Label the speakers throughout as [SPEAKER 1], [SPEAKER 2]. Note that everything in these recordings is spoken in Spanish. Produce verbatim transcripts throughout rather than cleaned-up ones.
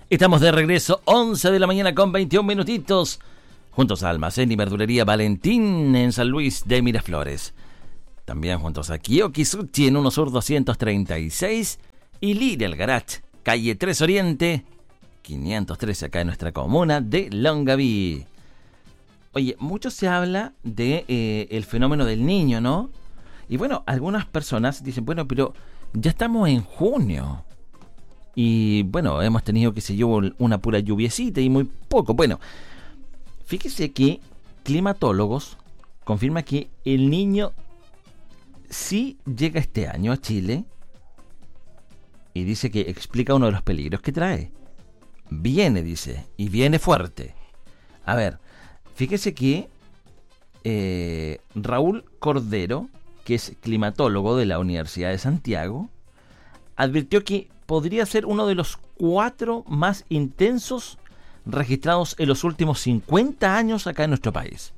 [SPEAKER 1] Estamos de regreso, once de la mañana con veintiún minutitos, juntos a Almacén y Verdulería Valentín en San Luis de Miraflores. También juntos a Kiyoki Sushi en Uno Sur doscientos treinta y seis y Lidl Garage, calle tres Oriente, quinientos trece acá en nuestra comuna de Longaví. Oye, mucho se habla de eh, el fenómeno del niño, ¿no? Y bueno, algunas personas dicen, bueno, pero ya estamos en junio. Y bueno, hemos tenido, qué sé yo, una pura lluviecita y muy poco. Bueno, fíjese que climatólogos confirman que el niño sí llega este año a Chile. Y dice que explica uno de los peligros que trae. Viene, dice, y viene fuerte. A ver, fíjese que eh, Raúl Cordero, que es climatólogo de la Universidad de Santiago, advirtió que podría ser uno de los cuatro más intensos registrados en los últimos cincuenta años acá en nuestro país.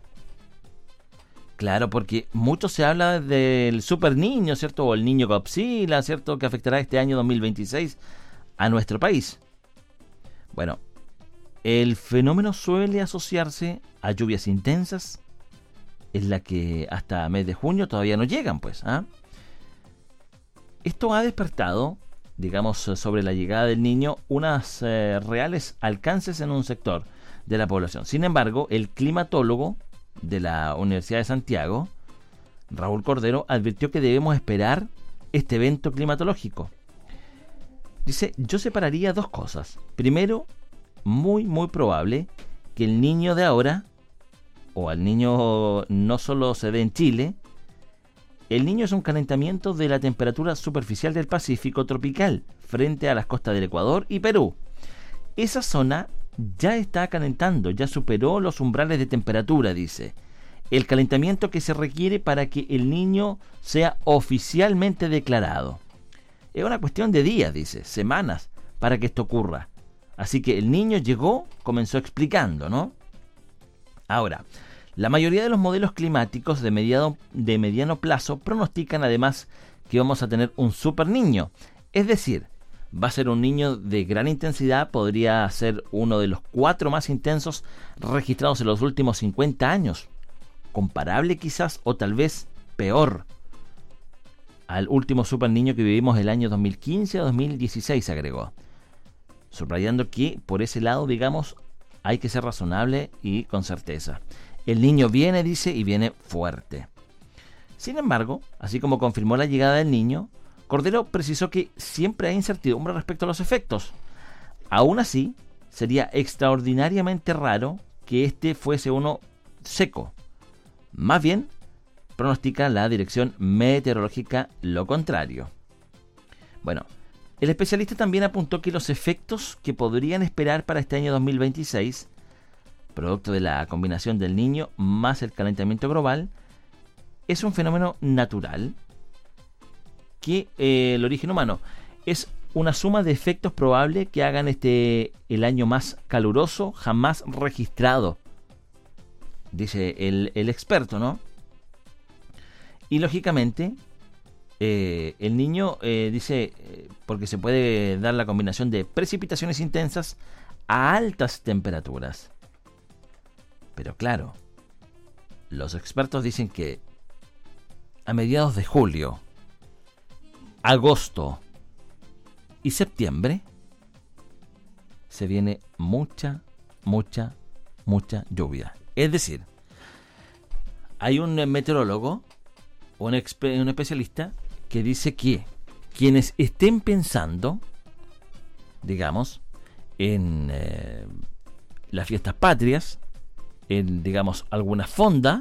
[SPEAKER 1] Claro, porque mucho se habla del super niño, ¿cierto? O el niño Godzilla, ¿cierto? Que afectará este año dos mil veintiséis a nuestro país. Bueno, el fenómeno suele asociarse a lluvias intensas, en la que hasta mes de junio todavía no llegan, pues, ¿ah? ¿eh? Esto ha despertado, digamos, sobre la llegada del niño, unas eh, reales alcances en un sector de la población. Sin embargo, el climatólogo de la Universidad de Santiago, Raúl Cordero, advirtió que debemos esperar este evento climatológico. Dice, yo separaría dos cosas. Primero, muy, muy probable que el niño de ahora, o al niño no solo se dé en Chile. El niño es un calentamiento de la temperatura superficial del Pacífico tropical frente a las costas del Ecuador y Perú. Esa zona ya está calentando, ya superó los umbrales de temperatura, dice. El calentamiento que se requiere para que el niño sea oficialmente declarado. Es una cuestión de días, dice, semanas, para que esto ocurra. Así que el niño llegó, comenzó explicando, ¿no? Ahora, la mayoría de los modelos climáticos de mediano, de mediano plazo pronostican además que vamos a tener un super niño. Es decir, va a ser un niño de gran intensidad, podría ser uno de los cuatro más intensos registrados en los últimos cincuenta años. Comparable quizás o tal vez peor al último super niño que vivimos el año dos mil quince a dos mil dieciséis, agregó. Subrayando que por ese lado, digamos, hay que ser razonable y con certeza. El niño viene, dice, y viene fuerte. Sin embargo, así como confirmó la llegada del niño, Cordero precisó que siempre hay incertidumbre respecto a los efectos. Aún así, sería extraordinariamente raro que este fuese uno seco. Más bien, pronostica la dirección meteorológica lo contrario. Bueno, el especialista también apuntó que los efectos que podrían esperar para este año dos mil veintiséis, producto de la combinación del niño más el calentamiento global, es un fenómeno natural que eh, el origen humano es una suma de efectos probables que hagan este el año más caluroso jamás registrado, dice el, el experto, ¿no? Y lógicamente eh, el niño eh, dice eh, porque se puede dar la combinación de precipitaciones intensas a altas temperaturas. Pero claro, los expertos dicen que a mediados de julio, agosto y septiembre se viene mucha, mucha, mucha lluvia. Es decir, hay un meteorólogo, un, expe- un especialista, que dice que quienes estén pensando, digamos, en eh, las fiestas patrias, en, digamos, alguna fonda,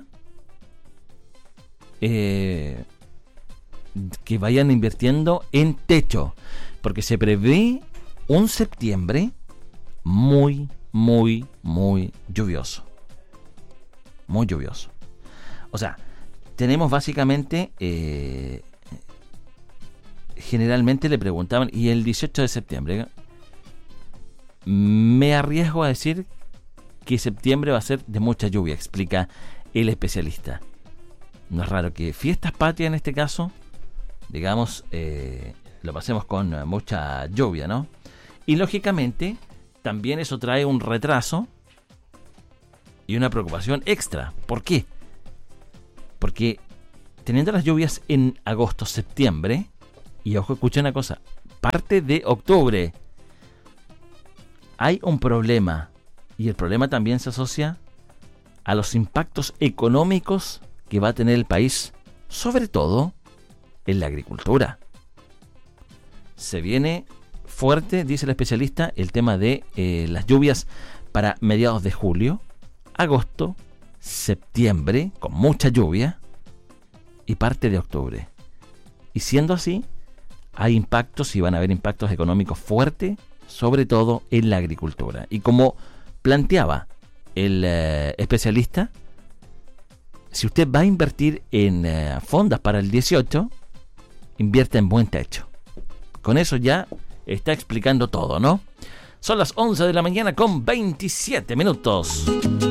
[SPEAKER 1] eh, que vayan invirtiendo en techo, porque se prevé un septiembre muy, muy, muy lluvioso. Muy lluvioso. O sea, tenemos básicamente, eh, generalmente le preguntaban, ¿y el dieciocho de septiembre? Me arriesgo a decir que septiembre va a ser de mucha lluvia, explica el especialista. No es raro que fiestas patrias en este caso, digamos, eh, lo pasemos con mucha lluvia, ¿no? Y lógicamente también eso trae un retraso y una preocupación extra. ¿Por qué? Porque teniendo las lluvias en agosto, septiembre, y ojo, escucha una cosa, parte de octubre, hay un problema, y el problema también se asocia a los impactos económicos que va a tener el país, sobre todo en la agricultura. Se viene fuerte, dice el especialista, el tema de eh, las lluvias para mediados de julio, agosto, septiembre, con mucha lluvia, y parte de octubre. Y siendo así, hay impactos y van a haber impactos económicos fuertes, sobre todo en la agricultura. Y como planteaba el eh, especialista, si usted va a invertir en eh, fondos para el dieciocho, invierta en buen techo. Con eso ya está explicando todo, ¿no? Son las once de la mañana con veintisiete minutos.